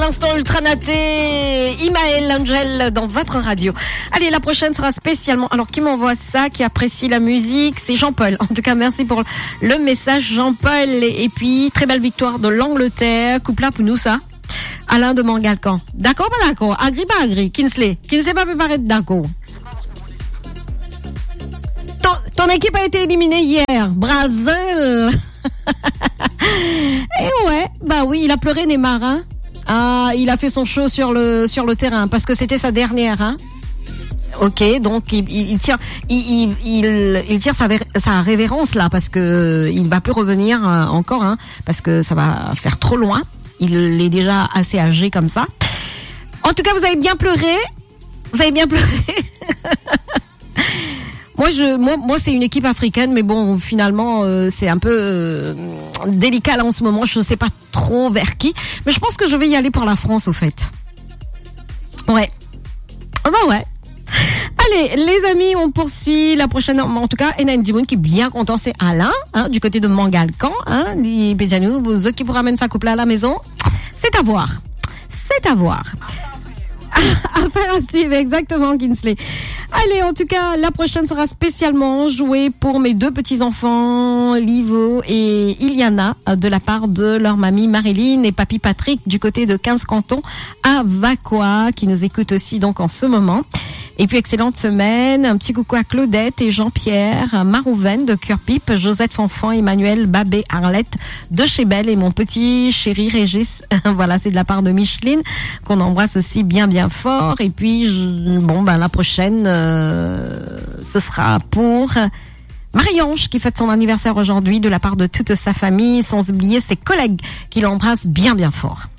Instant ultra naté, Imael Angel dans votre radio. Allez, la prochaine sera spécialement. Alors, qui m'envoie ça, qui apprécie la musique, c'est Jean-Paul. En tout cas, merci pour le message, Jean-Paul. Et puis, très belle victoire de l'Angleterre. Coupe là pour nous, ça. Alain de Mangalcan. D'accord, pas d'accord. Agri, pas agri. Kinsley pas préparé d'accord. Ton équipe a été éliminée hier. Brésil. Et ouais, bah oui, il a pleuré Neymar, hein. Ah, il a fait son show sur le terrain parce que c'était sa dernière, hein. Ok, donc il tire sa révérence là parce que il va plus revenir encore, hein, parce que ça va faire trop loin. Il est déjà assez âgé comme ça. En tout cas, vous avez bien pleuré. Moi, c'est une équipe africaine, mais bon, finalement, c'est un peu délicat là en ce moment. Je ne sais pas trop vers qui, mais je pense que je vais y aller pour la France, au fait. Ouais. Bah ouais. Allez, les amis, on poursuit la prochaine. En tout cas, Enan Dimoun qui est bien content, c'est Alain, hein, du côté de Mangalcan, hein, les Bézanou, ceux qui vous ramènent sa couple à la maison. C'est à voir. Affaire à suivre, exactement, Kinsley. Allez, en tout cas, la prochaine sera spécialement jouée pour mes deux petits-enfants, Livo et Iliana, de la part de leur mamie Marilyn et papy Patrick, du côté de 15 cantons à Vacois, qui nous écoute aussi donc en ce moment. Et puis, excellente semaine. Un petit coucou à Claudette et Jean-Pierre, Marouven de Cœur-Pipe, Josette Fanfan, Emmanuel, Babé, Arlette de chez Belle et mon petit chéri Régis. Voilà, c'est de la part de Micheline, qu'on embrasse aussi bien fort. Et puis, la prochaine, ce sera pour Marie-Ange qui fête son anniversaire aujourd'hui de la part de toute sa famille, sans oublier ses collègues qui l'embrassent bien fort.